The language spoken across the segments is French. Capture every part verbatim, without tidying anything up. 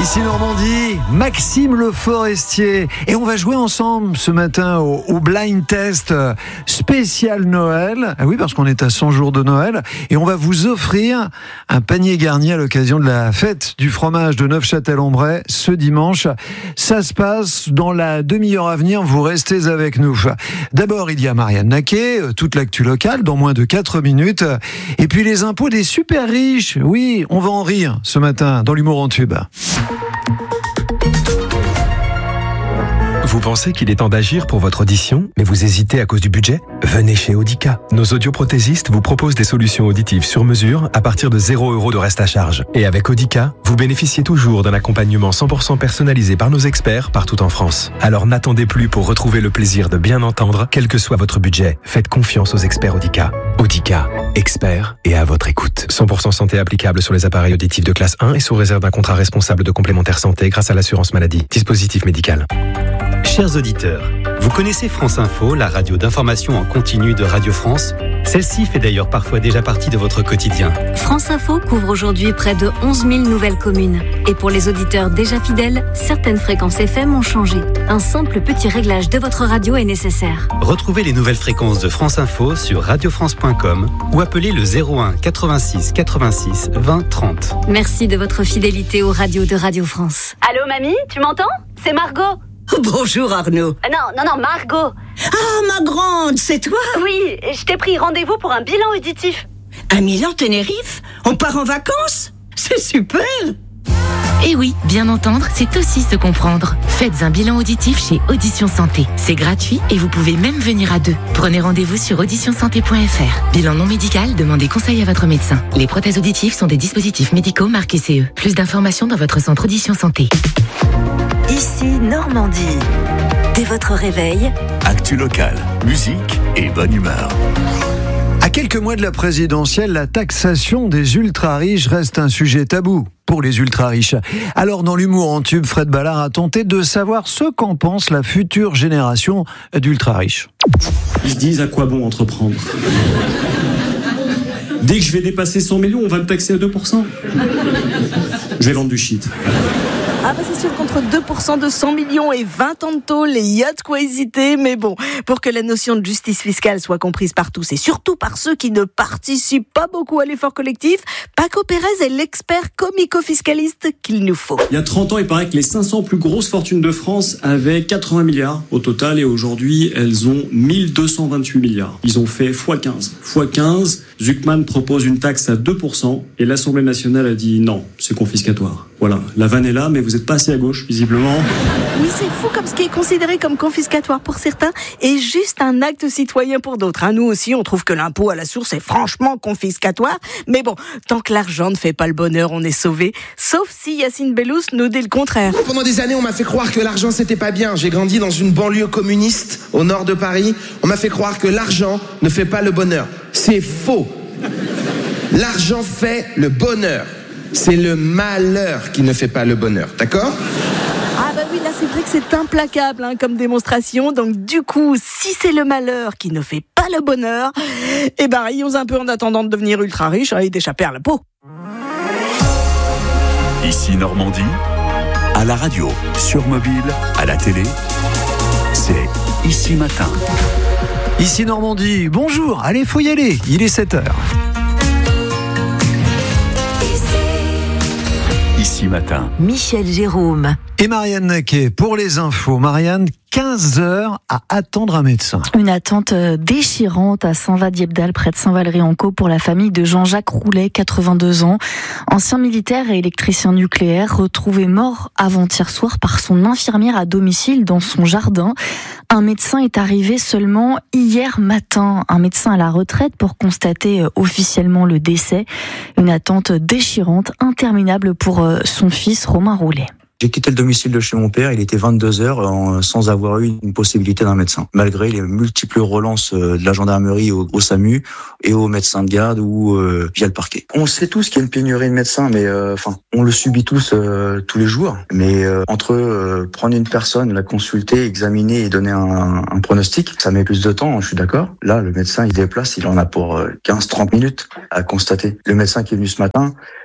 Ici Normandie, Maxime Le Forestier. Et on va jouer ensemble ce matin au, au blind test spécial Noël. Ah oui, parce qu'on est à cent jours de Noël. Et on va vous offrir un panier garni à l'occasion de la fête du fromage de Neufchâtel-en-Bray ce dimanche. Ça se passe dans la demi-heure à venir. Vous restez avec nous. D'abord, il y a Marianne Naquet, toute l'actu locale dans moins de quatre minutes. Et puis les impôts des super riches. Oui, on va en rire ce matin dans l'humour en tube. Vous pensez qu'il est temps d'agir pour votre audition, mais vous hésitez à cause du budget ? Venez chez Audica. Nos audioprothésistes vous proposent des solutions auditives sur mesure à partir de zéro euros de reste à charge. Et avec Audica, vous bénéficiez toujours d'un accompagnement cent pour cent personnalisé par nos experts partout en France. Alors n'attendez plus pour retrouver le plaisir de bien entendre, quel que soit votre budget. Faites confiance aux experts Audica. Audica, experts et à votre écoute. cent pour cent santé applicable sur les appareils auditifs de classe un et sous réserve d'un contrat responsable de complémentaire santé grâce à l'assurance maladie. Dispositif médical. Chers auditeurs, vous connaissez France Info, la radio d'information en continu de Radio France ? Celle-ci fait d'ailleurs parfois déjà partie de votre quotidien. France Info couvre aujourd'hui près de onze mille nouvelles communes. Et pour les auditeurs déjà fidèles, certaines fréquences F M ont changé. Un simple petit réglage de votre radio est nécessaire. Retrouvez les nouvelles fréquences de France Info sur radio france point com ou appelez le zéro un quatre-vingt-six quatre-vingt-six vingt trente. Merci de votre fidélité aux radios de Radio France. Allô mamie, tu m'entends ? C'est Margot. Bonjour Arnaud. Euh, non, non, non, Margot. Ah, ma grande, c'est toi ? Oui, je t'ai pris rendez-vous pour un bilan auditif. À Milan-Tenerife ? On part en vacances ? C'est super ! Eh oui, bien entendre, c'est aussi se comprendre. Faites un bilan auditif chez Audition Santé. C'est gratuit et vous pouvez même venir à deux. Prenez rendez-vous sur audition santé point f r. Bilan non médical, demandez conseil à votre médecin. Les prothèses auditives sont des dispositifs médicaux marqués C E. Plus d'informations dans votre centre Audition Santé. Ici Normandie. Dès votre réveil, actu locale, musique et bonne humeur. À quelques mois de la présidentielle, la taxation des ultra-riches reste un sujet tabou pour les ultra-riches. Alors, dans l'humour en tube, Fred Ballard a tenté de savoir ce qu'en pense la future génération d'ultra-riches. Ils se disent à quoi bon entreprendre. Dès que je vais dépasser cent millions, on va me taxer à deux pour cent. Je vais vendre du shit. Ah bah c'est sûr qu'entre deux pour cent de cent millions et vingt ans de tôle, il y a de quoi hésiter, mais bon, pour que la notion de justice fiscale soit comprise par tous et surtout par ceux qui ne participent pas beaucoup à l'effort collectif, Paco Pérez est l'expert comico-fiscaliste qu'il nous faut. Il y a trente ans, il paraît que les cinq cents plus grosses fortunes de France avaient quatre-vingts milliards au total et aujourd'hui, elles ont mille deux cent vingt-huit milliards. Ils ont fait fois quinze. fois quinze, Zuckman propose une taxe à deux pour cent et l'Assemblée nationale a dit non, c'est confiscatoire. Voilà, la vanne est là, mais vous n'êtes pas assez à gauche, visiblement. Oui, c'est fou comme ce qui est considéré comme confiscatoire pour certains est juste un acte citoyen pour d'autres. Hein, nous aussi, on trouve que l'impôt à la source est franchement confiscatoire. Mais bon, tant que l'argent ne fait pas le bonheur, on est sauvé. Sauf si Yacine Bellous nous dit le contraire. Pendant des années, on m'a fait croire que l'argent, c'était pas bien. J'ai grandi dans une banlieue communiste au nord de Paris. On m'a fait croire que l'argent ne fait pas le bonheur. C'est faux. L'argent fait le bonheur. C'est le malheur qui ne fait pas le bonheur, d'accord ? Ah bah oui, là c'est vrai que c'est implacable hein, comme démonstration. Donc du coup, si c'est le malheur qui ne fait pas le bonheur, eh ben rions un peu en attendant de devenir ultra riche hein, et d'échapper à l'impôt. Ici Normandie, à la radio, sur mobile, à la télé, c'est Ici Matin. Ici Normandie, bonjour, allez, faut y aller, il est sept heures. Ici Matin. Michel Jérôme. Et Marianne Naquet, pour les infos. Marianne, quinze heures à attendre un médecin. Une attente déchirante à Saint-Vadiepdal, près de Saint-Valery-en-Caux, pour la famille de Jean-Jacques Roulet, quatre-vingt-deux ans. Ancien militaire et électricien nucléaire, retrouvé mort avant-hier soir par son infirmière à domicile dans son jardin. Un médecin est arrivé seulement hier matin. Un médecin à la retraite pour constater officiellement le décès. Une attente déchirante, interminable pour son fils Romain Roulet. J'ai quitté le domicile de chez mon père, il était vingt-deux heures euh, sans avoir eu une possibilité d'un médecin. Malgré les multiples relances euh, de la gendarmerie au, au SAMU et aux médecins de garde ou euh, via le parquet. On sait tous qu'il y a une pénurie de médecins, mais enfin, euh, on le subit tous euh, tous les jours. Mais euh, entre euh, prendre une personne, la consulter, examiner et donner un, un pronostic, ça met plus de temps, je suis d'accord. Là, le médecin, il déplace, il en a pour euh, quinze à trente minutes à constater. Le médecin qui est venu ce matin,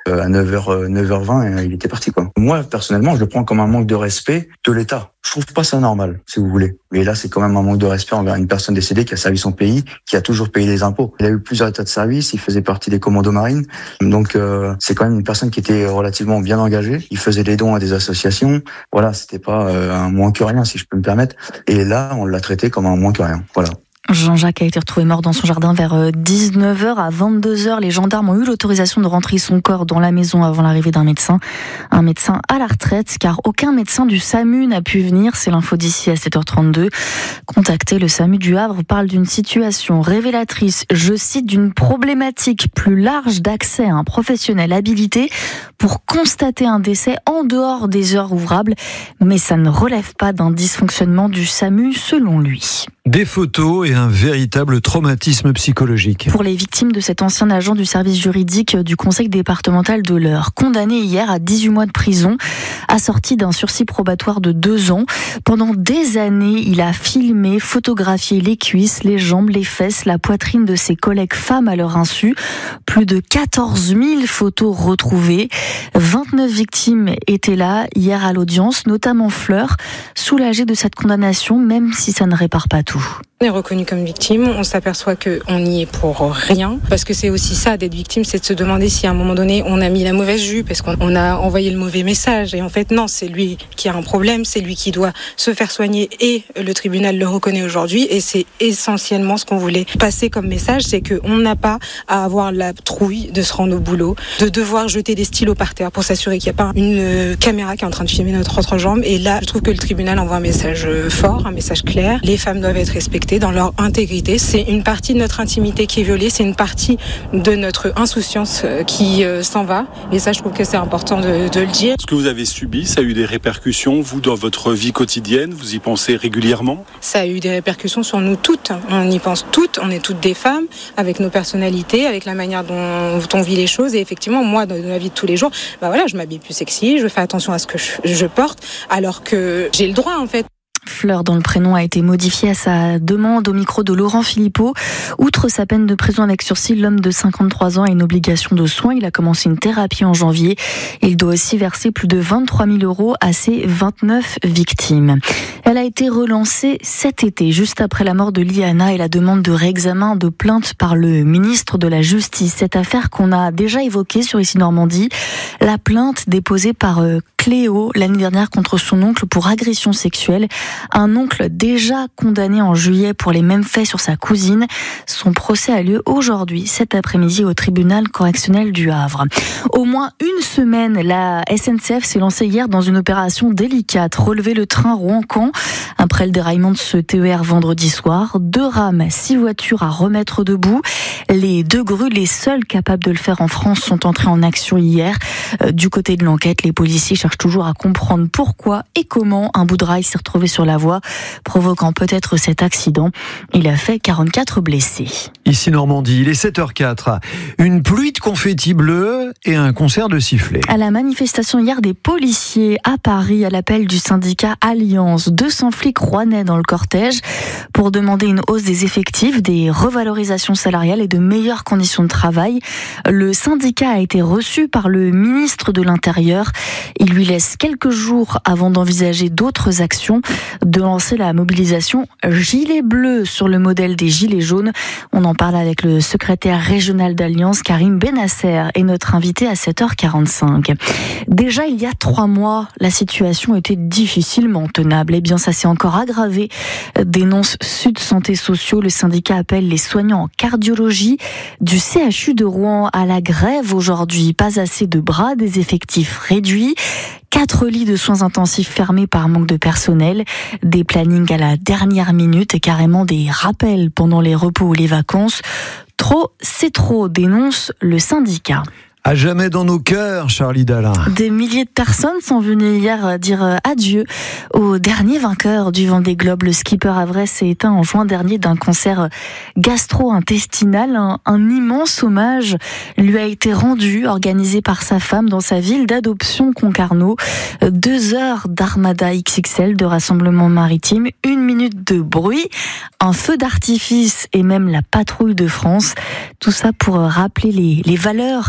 Euh, à neuf heures, neuf heures vingt, il était parti, quoi. Moi, personnellement, je le prends comme un manque de respect de l'État. Je trouve pas ça normal, si vous voulez. Mais là, c'est quand même un manque de respect envers une personne décédée qui a servi son pays, qui a toujours payé les impôts. Il a eu plusieurs états de service, il faisait partie des commandos marines. Donc, euh, c'est quand même une personne qui était relativement bien engagée. Il faisait des dons à des associations. Voilà, c'était pas euh, un moins que rien, si je peux me permettre. Et là, on l'a traité comme un moins que rien. Voilà. Jean-Jacques a été retrouvé mort dans son jardin vers dix-neuf heures. À vingt-deux heures, les gendarmes ont eu l'autorisation de rentrer son corps dans la maison avant l'arrivée d'un médecin. Un médecin à la retraite, car aucun médecin du SAMU n'a pu venir. C'est l'info d'ici à sept heures trente-deux. Contacté, le SAMU du Havre parle d'une situation révélatrice, je cite, d'une problématique plus large d'accès à un professionnel habilité pour constater un décès en dehors des heures ouvrables. Mais ça ne relève pas d'un dysfonctionnement du SAMU, selon lui. Des photos et un véritable traumatisme psychologique. Pour les victimes de cet ancien agent du service juridique du conseil départemental de l'Eure, condamné hier à dix-huit mois de prison, assorti d'un sursis probatoire de deux ans. Pendant des années, il a filmé, photographié les cuisses, les jambes, les fesses, la poitrine de ses collègues femmes à leur insu. Plus de quatorze mille photos retrouvées. vingt-neuf victimes étaient là hier à l'audience, notamment Fleur, soulagée de cette condamnation, même si ça ne répare pas tout. On est reconnu comme victime, on s'aperçoit qu'on y est pour rien, parce que c'est aussi ça d'être victime, c'est de se demander si à un moment donné on a mis la mauvaise jupe, parce qu'on a envoyé le mauvais message, et en fait non, c'est lui qui a un problème, c'est lui qui doit se faire soigner, et le tribunal le reconnaît aujourd'hui, et c'est essentiellement ce qu'on voulait passer comme message, c'est qu'on n'a pas à avoir la trouille de se rendre au boulot, de devoir jeter des stylos par terre pour s'assurer qu'il n'y a pas une caméra qui est en train de filmer notre entrejambe, et là je trouve que le tribunal envoie un message fort, un message clair, les femmes doivent être respectées dans leur intégrité. C'est une partie de notre intimité qui est violée, c'est une partie de notre insouciance qui euh, s'en va. Et ça, je trouve que c'est important de, de le dire. Ce que vous avez subi, ça a eu des répercussions, vous, dans votre vie quotidienne? Vous y pensez régulièrement? Ça a eu des répercussions sur nous toutes. On y pense toutes. On est toutes des femmes, avec nos personnalités, avec la manière dont on vit les choses. Et effectivement, moi, dans la vie de tous les jours, bah voilà, je m'habille plus sexy, je fais attention à ce que je, je porte, alors que j'ai le droit, en fait. Fleur, dont le prénom a été modifié à sa demande au micro de Laurent Philippot. Outre sa peine de prison avec sursis, l'homme de cinquante-trois ans a une obligation de soins. Il a commencé une thérapie en janvier. Il doit aussi verser plus de vingt-trois mille euros à ses vingt-neuf victimes. Elle a été relancée cet été, juste après la mort de Liana et la demande de réexamen de plainte par le ministre de la Justice. Cette affaire qu'on a déjà évoquée sur Ici Normandie, la plainte déposée par Cléo l'année dernière contre son oncle pour agression sexuelle. Un oncle déjà condamné en juillet pour les mêmes faits sur sa cousine. Son procès a lieu aujourd'hui, cet après-midi, au tribunal correctionnel du Havre. Au moins une semaine, la S N C F s'est lancée hier dans une opération délicate. Relever le train Rouen-Caen après le déraillement de ce T E R vendredi soir. Deux rames, six voitures à remettre debout. Les deux grues, les seules capables de le faire en France, sont entrées en action hier. Du côté de l'enquête, les policiers cherchent toujours à comprendre pourquoi et comment un bout de rail s'est retrouvé sur la voie, provoquant peut-être cet accident. Il a fait quarante-quatre blessés. Ici Normandie, il est sept heures quatre. Une pluie de confettis bleus et un concert de sifflets. À la manifestation hier des policiers à Paris, à l'appel du syndicat Alliance, deux cents flics rouennais dans le cortège pour demander une hausse des effectifs, des revalorisations salariales et de meilleures conditions de travail. Le syndicat a été reçu par le ministre de l'Intérieur. Il lui laisse quelques jours avant d'envisager d'autres actions, de lancer la mobilisation Gilets bleus sur le modèle des Gilets jaunes. On en parle avec le secrétaire régional d'Alliance, Karim Benasser, et notre invité à sept heures quarante-cinq. Déjà, il y a trois mois, la situation était difficilement tenable. Eh bien, ça s'est encore aggravé, dénonce Sud Santé Sociaux. Le syndicat appelle les soignants en cardiologie du C H U de Rouen à la grève aujourd'hui. Pas assez de bras, des effectifs réduits. Quatre lits de soins intensifs fermés par manque de personnel, des plannings à la dernière minute et carrément des rappels pendant les repos ou les vacances. Trop, c'est trop, dénonce le syndicat. À jamais dans nos cœurs, Charlie Dalin. Des milliers de personnes sont venues hier dire adieu au dernier vainqueur du Vendée Globe. Le skipper Havrais s'est éteint en juin dernier d'un cancer gastro-intestinal. Un, un immense hommage lui a été rendu, organisé par sa femme dans sa ville d'adoption Concarneau. Deux heures d'armada X X L, de rassemblement maritime, une minute de bruit, un feu d'artifice et même la patrouille de France. Tout ça pour rappeler les, les valeurs et le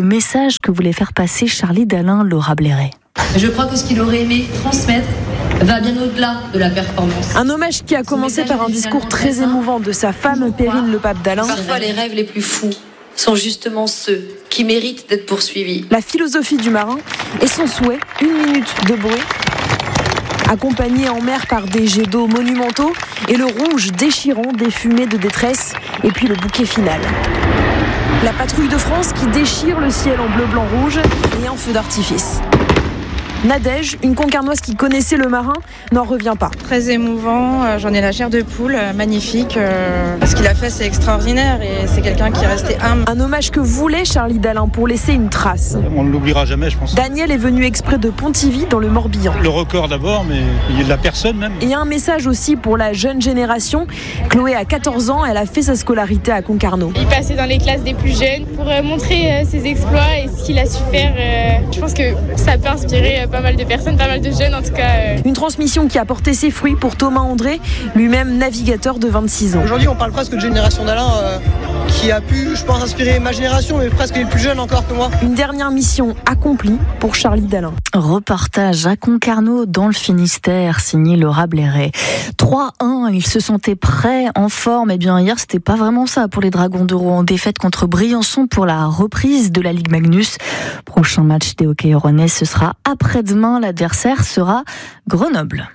message que voulait faire passer Charlie Dalin, Laura Blairet. Je crois que ce qu'il aurait aimé transmettre va bien au-delà de la performance. Un hommage qui a commencé par un discours très émouvant de sa femme Perrine Le Pape Dalin. Parfois, les rêves les plus fous sont justement ceux qui méritent d'être poursuivis. La philosophie du marin et son souhait, une minute de bruit, accompagné en mer par des jets d'eau monumentaux et le rouge déchirant des fumées de détresse et puis le bouquet final. La patrouille de France qui déchire le ciel en bleu, blanc, rouge et en feu d'artifice. Nadège, une Concarnoise qui connaissait le marin, n'en revient pas. Très émouvant, j'en ai la chair de poule, magnifique. Ce qu'il a fait, c'est extraordinaire et c'est quelqu'un qui est resté humble. Un hommage que voulait Charlie Dalin pour laisser une trace. On ne l'oubliera jamais, je pense. Daniel est venu exprès de Pontivy dans le Morbihan. Le record d'abord, mais il y a de la personne même. Et un message aussi pour la jeune génération. Chloé a quatorze ans, elle a fait sa scolarité à Concarneau. Il passait dans les classes des plus jeunes pour montrer ses exploits et ce qu'il a su faire. Je pense que ça peut inspirer pas mal de personnes, pas mal de jeunes en tout cas. Euh. Une transmission qui a porté ses fruits pour Thomas André, lui-même navigateur de vingt-six ans. Aujourd'hui, on parle presque de génération Dalin euh, qui a pu, je pense, inspirer ma génération, mais presque les plus jeunes encore que moi. Une dernière mission accomplie pour Charlie Dalin. Reportage à Concarneau dans le Finistère, signé Laura Blairet. trois un, ils se sentaient prêts, en forme. Eh bien, hier, c'était pas vraiment ça pour les Dragons de Rouen. Défaite contre Briançon pour la reprise de la Ligue Magnus. Prochain match des hockey rouennais, ce sera après-demain. L'adversaire sera Grenoble.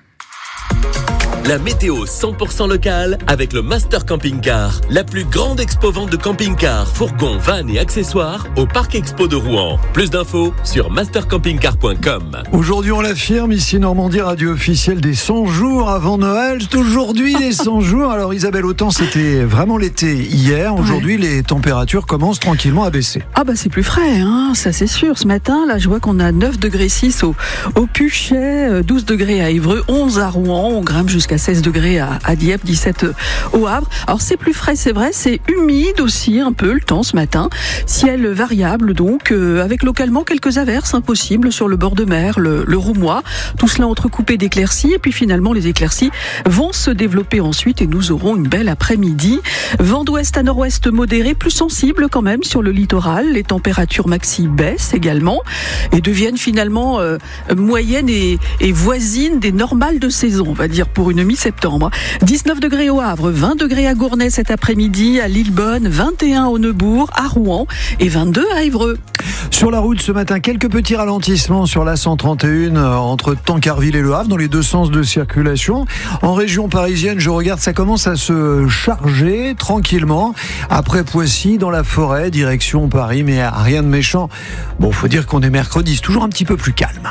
La météo cent pour cent locale avec le Master Camping Car, la plus grande expo-vente de camping-cars, fourgons, vannes et accessoires au Parc Expo de Rouen. Plus d'infos sur master camping car point com. Aujourd'hui, on l'affirme, ici Normandie, radio officielle des cent jours avant Noël. C'est aujourd'hui les cent jours. Alors Isabelle, autant c'était vraiment l'été hier, aujourd'hui ouais. Les températures commencent tranquillement à baisser. Ah bah c'est plus frais, hein, ça c'est sûr. Ce matin, là je vois qu'on a neuf degrés six au, au Puchet, douze degrés à Évreux, onze à Rouen, on grimpe jusqu'à seize degrés à, à Dieppe, dix-sept au Havre. Alors c'est plus frais, c'est vrai, c'est humide aussi un peu le temps ce matin. Ciel variable donc, euh, avec localement quelques averses impossibles sur le bord de mer, le, le Roumois. Tout cela entrecoupé d'éclaircies et puis finalement les éclaircies vont se développer ensuite et nous aurons une belle après-midi. Vent d'ouest à nord-ouest modéré, plus sensible quand même sur le littoral. Les températures maxi baissent également et deviennent finalement euh, moyennes et, et voisines des normales de saison, on va dire pour une mi-septembre. dix-neuf degrés au Havre, vingt degrés à Gournay cet après-midi, à Lillebonne, vingt et un au Neubourg, à Rouen et vingt-deux à Évreux. Sur la route ce matin, quelques petits ralentissements sur la cent trente et un entre Tancarville et Le Havre dans les deux sens de circulation. En région parisienne, je regarde, ça commence à se charger tranquillement. Après Poissy, dans la forêt, direction Paris, mais rien de méchant. Bon, faut dire qu'on est mercredi, c'est toujours un petit peu plus calme.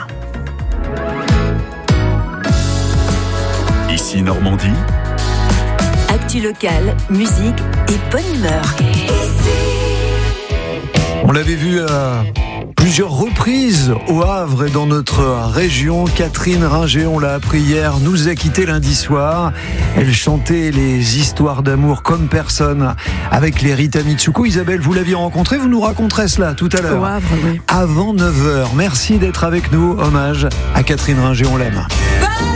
Ici Normandie. Actu locale, musique et bonne humeur. On l'avait vu à plusieurs reprises au Havre et dans notre région. Catherine Ringer, on l'a appris hier, nous a quitté lundi soir. Elle chantait les histoires d'amour comme personne avec les Rita Mitsuko. Isabelle, vous l'aviez rencontrée, vous nous raconterez cela tout à l'heure. Au Havre, oui. Avant neuf heures. Merci d'être avec nous. Hommage à Catherine Ringer, on l'aime.